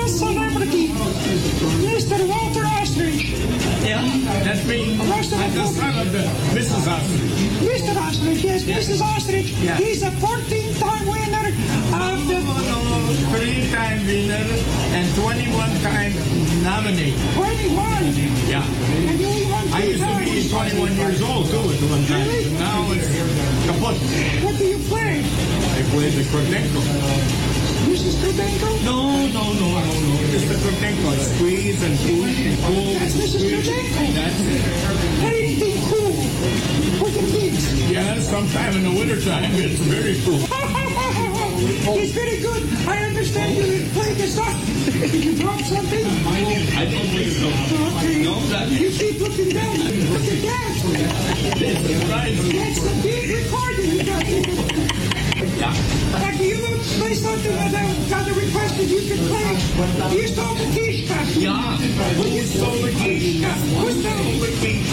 celebrity, Mr. Walter Ostrich. Yeah, that's me. I'm the son of the Mrs. Ostrich. Mr. Ostrich, yes, Mrs. Ostrich. Yeah. He's a 14-time winner of the 3-time winner and 21-time nominee. 21. Yeah. And you only won I 3 used to be times. 21 years old too at one time. Really? Now it's kaput. What do you play? I play the Krodenko. Mrs. Krudenko? No. It's the Krodenko. Squeeze and push and pull. That's Mrs. Squeeze. Krudenko. That's it. Anything cool with the kids. Yeah, sometime in the wintertime it's very cool. He's very good. I understand you play the song. Did you drop something? I don't think so. Okay. No, that You keep looking down. Look at that. is right. That's the big recording you got here. Yeah. Now, do you play something that got a request that you can play? You stole the Kishka. Yeah. Who stole the key? Who stole the Kishka?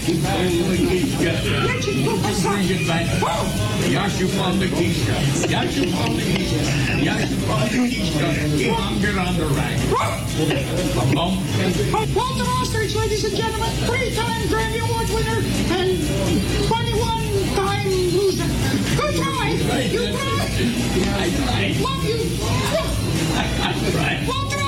Let you put this Bring it back. Yashu found the Kishka. Yashu found the Kishka. Yashu found the Kishka. He hung it on the rack. Bump. Walter Ostrich, ladies and gentlemen, 3-time Grammy Award winner and 21-time loser. Good try. You try. I tried. Love you. I tried. Walter